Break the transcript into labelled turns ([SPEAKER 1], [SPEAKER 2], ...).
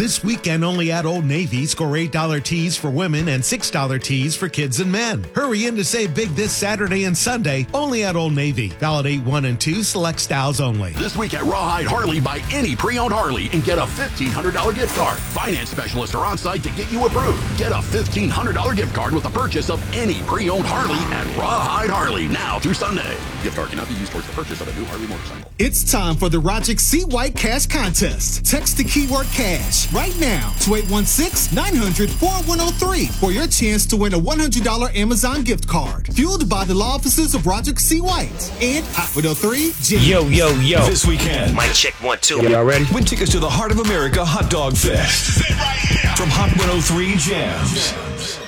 [SPEAKER 1] This weekend only at Old Navy, score $8 tees for women and $6 tees for kids and men. Hurry in to save big this Saturday and Sunday only at Old Navy. Valid 8-1 and 2 select styles only.
[SPEAKER 2] This week at Rawhide Harley, buy any pre-owned Harley and get a $1,500 gift card. Finance specialists are on site to get you approved. Get a $1,500 gift card with the purchase of any pre-owned Harley at Rawhide Harley now through Sunday. Gift card cannot be used towards the purchase of a new Harley motorcycle.
[SPEAKER 3] It's time for the Rogic C. White Cash Contest. Text the keyword cash right now to 816-900-4103 for your chance to win a $100 Amazon gift card. Fueled by the law offices of Rogic C. White and Hot 103 Jam.
[SPEAKER 4] Yo.
[SPEAKER 5] This weekend.
[SPEAKER 4] Mic check 1, 2.
[SPEAKER 5] Y'all ready? Win tickets to the Heart of America Hot Dog Fest. From Hot 103 Jams.